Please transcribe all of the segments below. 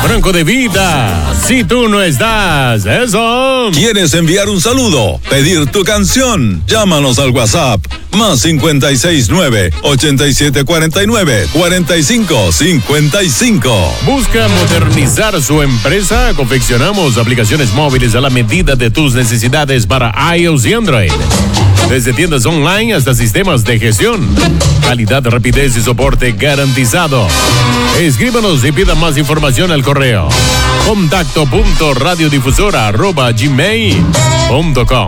Franco de Vita, si tú no estás, eso. ¿Quieres enviar un saludo? ¿Pedir tu canción? Llámanos al WhatsApp, más 569-8749-4555. ¿Busca modernizar su empresa? Confeccionamos aplicaciones móviles a la medida de tus necesidades para iOS y Android. Desde tiendas online hasta sistemas de gestión. Calidad, rapidez y soporte garantizado. Escríbanos y pida más información al correo contacto.radiodifusora@gmail.com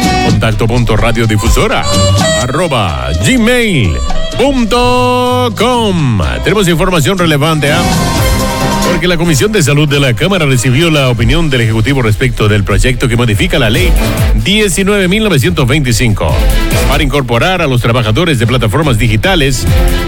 contacto.radiodifusora@gmail.com. Tenemos información relevante, porque la Comisión de Salud de la Cámara recibió la opinión del Ejecutivo respecto del proyecto que modifica la Ley 19.925 para incorporar a los trabajadores de plataformas digitales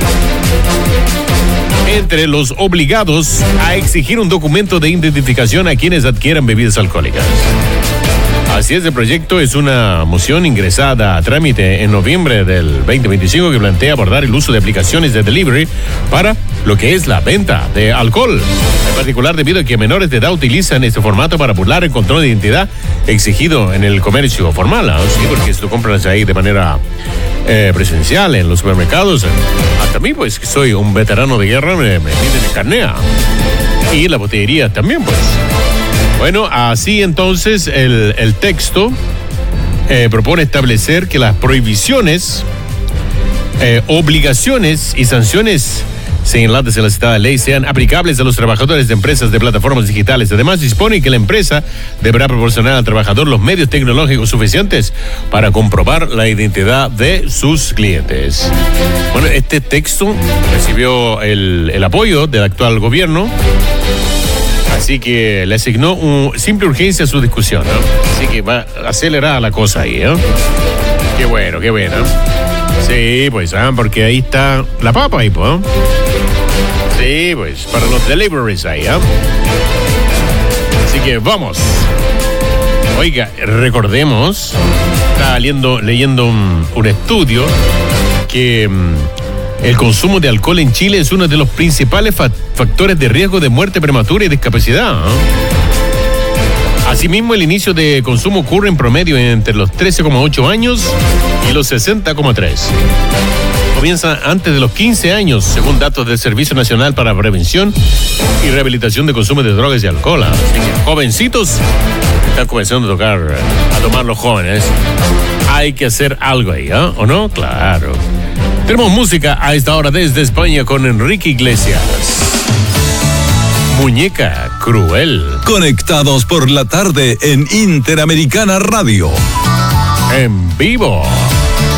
entre los obligados a exigir un documento de identificación a quienes adquieran bebidas alcohólicas. Así es, el proyecto es una moción ingresada a trámite en noviembre del 2025 que plantea abordar el uso de aplicaciones de delivery para lo que es la venta de alcohol. En particular, debido a que menores de edad utilizan este formato para burlar el control de identidad exigido en el comercio formal. ¿No? Sí, porque si tú compras ahí de manera presencial en los supermercados, hasta mí, pues, que soy un veterano de guerra, me piden el carnet. Y la botillería también, pues. Bueno, así entonces el texto propone establecer que las prohibiciones, obligaciones y sanciones señaladas en la citada ley sean aplicables a los trabajadores de empresas de plataformas digitales. Además, dispone que la empresa deberá proporcionar al trabajador los medios tecnológicos suficientes para comprobar la identidad de sus clientes. Bueno, este texto recibió el apoyo del actual gobierno, así que le asignó simple urgencia a su discusión, ¿no? Así que va a acelerar la cosa ahí, ¿no? Qué bueno, qué bueno. Sí, pues, porque ahí está la papa ahí, pues. Sí, pues, para los deliveries ahí, Así que vamos. Oiga, recordemos, estaba leyendo un estudio que el consumo de alcohol en Chile es uno de los principales factores de riesgo de muerte prematura y discapacidad. Asimismo, el inicio de consumo ocurre en promedio entre los 13,8 años y los 60,3. Comienza antes de los 15 años, según datos del Servicio Nacional para Prevención y Rehabilitación de Consumo de Drogas y Alcohol. Así que, jovencitos, están comenzando a tomar los jóvenes. Hay que hacer algo ahí, ¿o no? Claro. Tenemos música a esta hora desde España con Enrique Iglesias. Muñeca Cruel. Conectados por la tarde en Interamericana Radio. En vivo.